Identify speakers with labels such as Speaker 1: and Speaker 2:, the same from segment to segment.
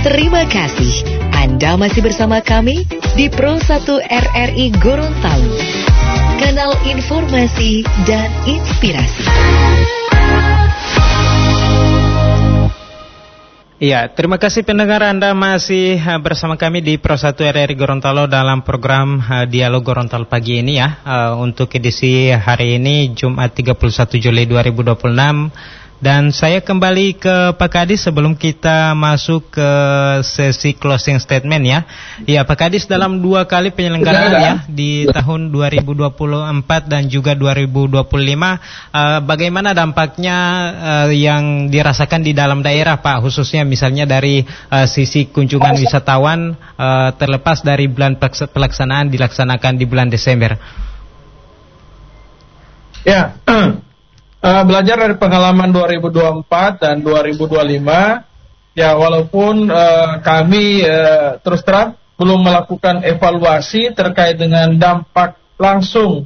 Speaker 1: Terima kasih Anda masih bersama kami di Pro 1 RRI Gorontalo, kanal informasi dan inspirasi.
Speaker 2: Iya, terima kasih pendengar, Anda masih bersama kami di Pro 1 RRI Gorontalo dalam program Dialog Gorontalo pagi ini ya. Untuk edisi hari ini Jumat 31 Juli 2026. Dan saya kembali ke Pak Kadis sebelum kita masuk ke sesi closing statement ya. Ya, Pak Kadis, dalam 2 kali penyelenggaraan ya di tahun 2024 dan juga 2025, bagaimana dampaknya yang dirasakan di dalam daerah Pak, khususnya misalnya dari sisi kunjungan wisatawan terlepas dari bulan pelaksanaan dilaksanakan di bulan Desember?
Speaker 3: Ya. Belajar dari pengalaman 2024 dan 2025, ya walaupun kami terus terang belum melakukan evaluasi terkait dengan dampak langsung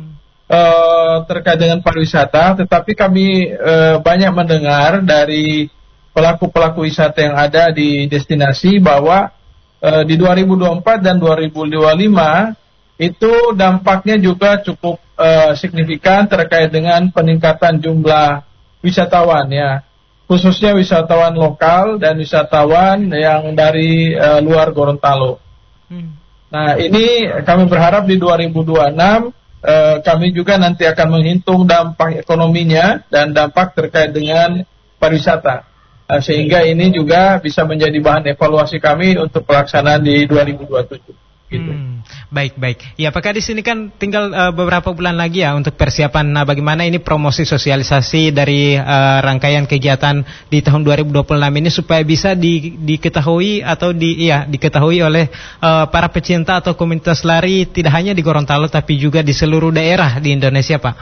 Speaker 3: terkait dengan pariwisata, tetapi kami banyak mendengar dari pelaku-pelaku wisata yang ada di destinasi bahwa di 2024 dan 2025 itu dampaknya juga cukup signifikan terkait dengan peningkatan jumlah wisatawan ya, khususnya wisatawan lokal dan wisatawan yang dari luar Gorontalo. Nah, ini kami berharap di 2026 kami juga nanti akan menghitung dampak ekonominya dan dampak terkait dengan pariwisata, sehingga ini juga bisa menjadi bahan evaluasi kami untuk pelaksanaan di 2027. Gitu.
Speaker 2: Baik. Ya Pak Kadis, ini kan tinggal beberapa bulan lagi ya untuk persiapan. Nah, bagaimana ini promosi sosialisasi dari rangkaian kegiatan di tahun 2026 ini supaya bisa diketahui atau diketahui oleh para pecinta atau komunitas lari tidak hanya di Gorontalo tapi juga di seluruh daerah di Indonesia, Pak?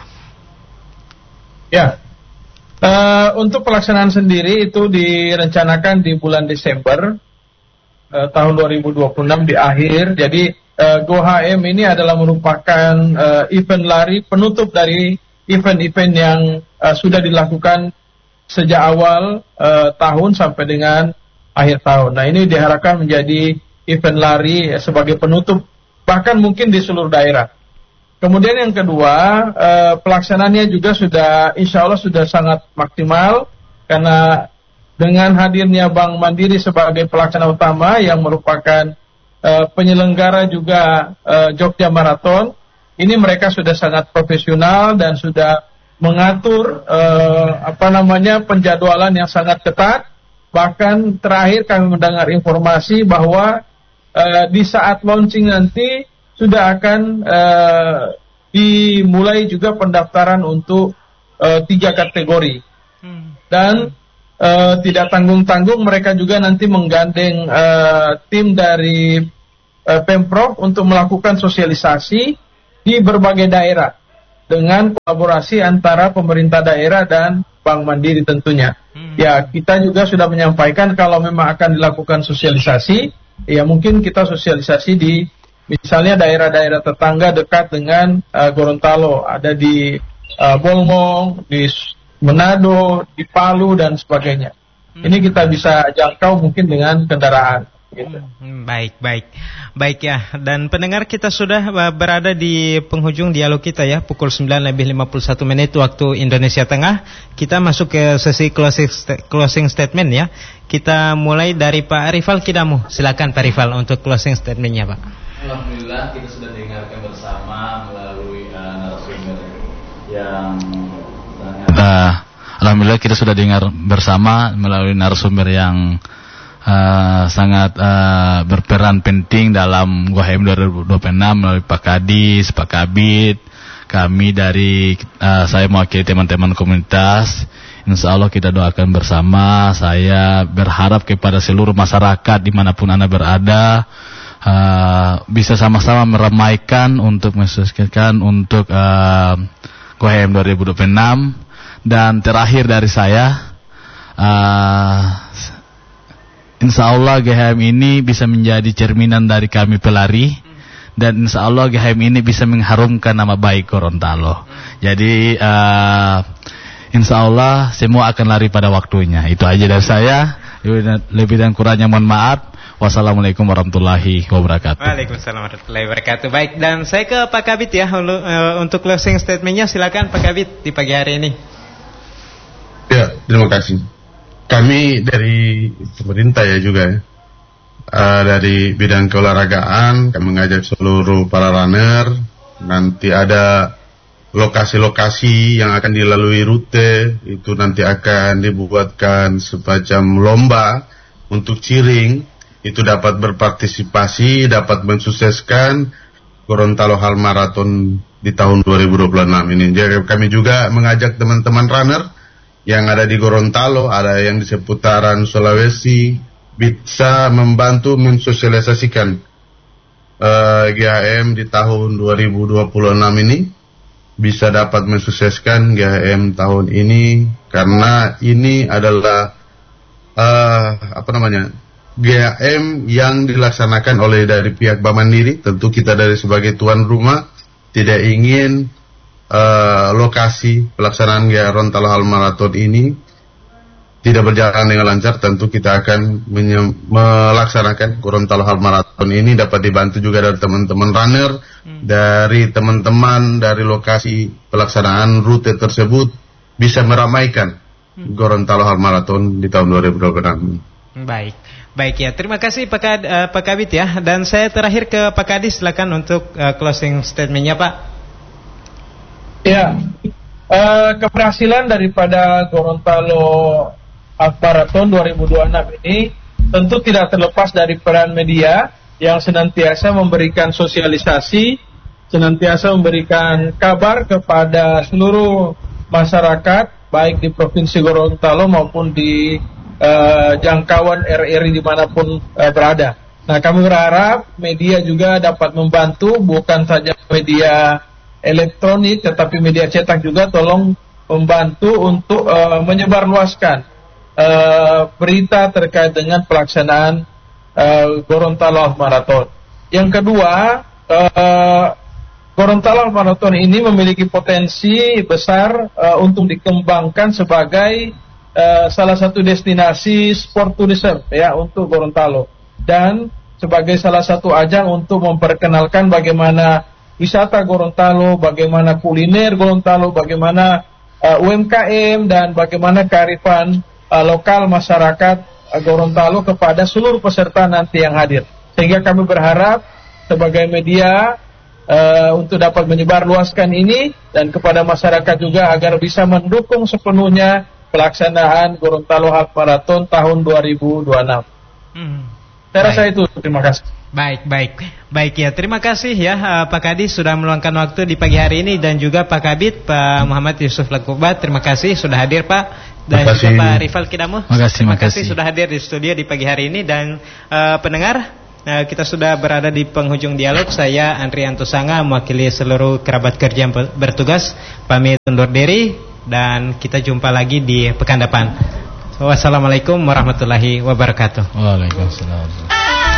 Speaker 3: Ya. Untuk pelaksanaan sendiri itu direncanakan di bulan Desember tahun 2026 di akhir. Jadi GoHM ini adalah merupakan event lari penutup dari event-event yang sudah dilakukan sejak awal tahun sampai dengan akhir tahun. Nah, ini diharapkan menjadi event lari sebagai penutup bahkan mungkin di seluruh daerah. Kemudian yang kedua, pelaksanaannya juga insya Allah sudah sangat maksimal, karena dengan hadirnya Bank Mandiri sebagai pelaksana utama yang merupakan penyelenggara juga Jogja Marathon, ini mereka sudah sangat profesional dan sudah mengatur penjadwalan yang sangat ketat. Bahkan terakhir kami mendengar informasi bahwa di saat launching nanti sudah akan dimulai juga pendaftaran untuk 3 kategori. Dan tidak tanggung-tanggung mereka juga nanti menggandeng tim dari Pemprov untuk melakukan sosialisasi di berbagai daerah dengan kolaborasi antara pemerintah daerah dan Bank Mandiri tentunya. Ya, kita juga sudah menyampaikan kalau memang akan dilakukan sosialisasi, ya mungkin kita sosialisasi di misalnya daerah-daerah tetangga dekat dengan Gorontalo, ada di Bolmong, di Manado, di Palu dan sebagainya. Ini kita bisa jangkau mungkin dengan kendaraan. Gitu.
Speaker 2: Baik ya. Dan pendengar, kita sudah berada di penghujung dialog kita ya, pukul 9:51 waktu Indonesia Tengah. Kita masuk ke sesi closing statement ya. Kita mulai dari Pak Rifal Kidamu. Silakan Pak Rifal untuk closing statementnya, Pak.
Speaker 4: Alhamdulillah kita sudah dengarkan bersama melalui narasumber yang Alhamdulillah kita sudah dengar bersama melalui narasumber yang sangat berperan penting dalam GoHM 2026 melalui Pak Kadis, Pak Kabid, kami dari saya mewakili teman-teman komunitas. Insya Allah kita doakan bersama. Saya berharap kepada seluruh masyarakat dimanapun Anda berada bisa sama-sama meramaikan untuk mensukseskan untuk GoHM 2026. Dan terakhir dari saya, insya Allah GHM ini bisa menjadi cerminan dari kami pelari, dan insya Allah GHM ini bisa mengharumkan nama baik Gorontalo. Jadi insya Allah semua akan lari pada waktunya. Itu aja dari saya. Lebih dan kurangnya mohon maaf. Wassalamualaikum warahmatullahi wabarakatuh.
Speaker 2: Waalaikumsalam warahmatullahi wabarakatuh. Baik, dan saya ke Pak Kabid ya untuk closing statementnya. Silakan Pak Kabid di pagi hari ini.
Speaker 5: Ya, terima kasih. Kami dari pemerintah ya juga ya, dari bidang keolahragaan, kami mengajak seluruh para runner. Nanti ada lokasi-lokasi yang akan dilalui rute, itu nanti akan dibuatkan semacam lomba untuk cheering. Itu dapat berpartisipasi, dapat mensukseskan Gorontalo Half Marathon di tahun 2026 ini. Jadi kami juga mengajak teman-teman runner yang ada di Gorontalo, ada yang di seputaran Sulawesi, bisa membantu mensosialisasikan GHM di tahun 2026 ini, bisa dapat mensukseskan GHM tahun ini, karena ini adalah GHM yang dilaksanakan oleh dari pihak Bank Mandiri. Tentu kita dari sebagai tuan rumah tidak ingin lokasi pelaksanaan Gorontalo Half Marathon ini tidak berjalan dengan lancar. Tentu kita akan melaksanakan Gorontalo Half Marathon ini dapat dibantu juga dari teman-teman runner, dari teman-teman dari lokasi pelaksanaan rute tersebut, bisa meramaikan Gorontalo Half Marathon di tahun 2026.
Speaker 2: Baik ya, terima kasih Pak Kabid ya. Dan saya terakhir ke Pak Kadis, silakan untuk closing statementnya Pak.
Speaker 3: Ya, keberhasilan daripada Gorontalo Half Marathon 2026 ini tentu tidak terlepas dari peran media yang senantiasa memberikan sosialisasi, senantiasa memberikan kabar kepada seluruh masyarakat, baik di Provinsi Gorontalo maupun di jangkauan RRI dimanapun berada. Nah, kami berharap media juga dapat membantu, bukan saja media elektronik, tetapi media cetak juga tolong membantu untuk menyebarluaskan berita terkait dengan pelaksanaan Gorontalo Half Marathon. Yang kedua, Gorontalo Half Marathon ini memiliki potensi besar untuk dikembangkan sebagai salah satu destinasi sport tourism ya untuk Gorontalo, dan sebagai salah satu ajang untuk memperkenalkan bagaimana wisata Gorontalo, bagaimana kuliner Gorontalo, bagaimana UMKM, dan bagaimana kearifan lokal masyarakat Gorontalo kepada seluruh peserta nanti yang hadir. Sehingga kami berharap sebagai media untuk dapat menyebarluaskan ini, dan kepada masyarakat juga agar bisa mendukung sepenuhnya pelaksanaan Gorontalo Half Marathon tahun 2026. Saya rasa itu, terima kasih.
Speaker 2: Baik ya, terima kasih ya Pak Kadis sudah meluangkan waktu di pagi hari ini, dan juga Pak Kabid, Pak Muhammad Yusuf Lakubat, terima kasih sudah hadir Pak, dan juga Pak Rifal Kidamu. Terima kasih sudah hadir di studio di pagi hari ini. Dan pendengar, kita sudah berada di penghujung dialog. Saya Andri Antusanga mewakili seluruh kerabat kerja yang bertugas pamit undur diri, dan kita jumpa lagi di pekan depan. Wassalamualaikum warahmatullahi wabarakatuh.
Speaker 4: Waalaikumsalam.